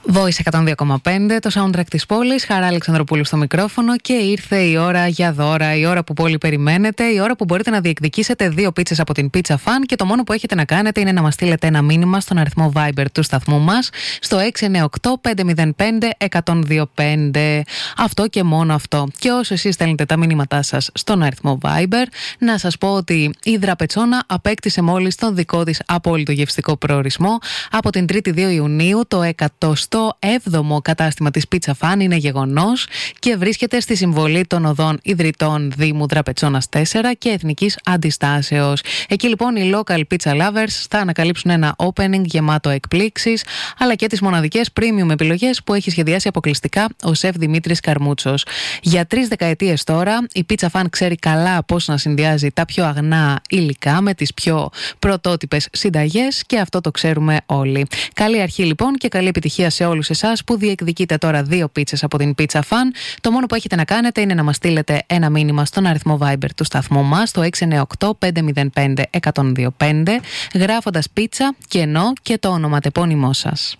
Voice 102,5, το soundtrack της πόλης, Χαρά Αλεξανδροπούλου στο μικρόφωνο και ήρθε η ώρα για δώρα, η ώρα που πολύ περιμένετε, η ώρα που μπορείτε να διεκδικήσετε 2 πίτσες από την Pizza Fan και το μόνο που έχετε να κάνετε είναι να μας στείλετε ένα μήνυμα στον αριθμό Viber του σταθμού μας στο 698-505-1025. Αυτό και μόνο αυτό. Και όσο εσείς στέλνετε τα μήνυματά σας στον αριθμό Viber, να σας πω ότι η Δραπετσόνα απέκτησε μόλις τον δικό της απόλυτο γευστικό προορισμό. Από την 3η 2 Ιουνίου το 107ο κατάστημα της Pizza Fan είναι γεγονός και βρίσκεται στη συμβολή των οδών Ιδρυτών Δήμου Δραπετσόνας 4 και Εθνικής Αντιστάσεως. Εκεί λοιπόν οι local pizza lovers θα ανακαλύψουν ένα opening γεμάτο εκπλήξεις, αλλά και τις μοναδικές premium επιλογές που έχει σχεδιάσει αποκλειστικά ο σεφ Δημήτρης Καρμούτσος. Για 3 δεκαετίες τώρα η Pizza Fan ξέρει καλά πώς να συνδυάζει τα πιο αγνά υλικά με τις πιο πρωτότυπες συνταγές και αυτό το ξέρουμε όλοι. Καλή αρχή λοιπόν και καλή επιτυχία σε όλους εσάς που διεκδικείτε τώρα 2 πίτσες από την Pizza Fan. Το μόνο που έχετε να κάνετε είναι να μας στείλετε ένα μήνυμα στον αριθμό Viber του σταθμού μας, το 698-505-1025, γράφοντας πίτσα, κενό και το ονοματεπώνυμό σας.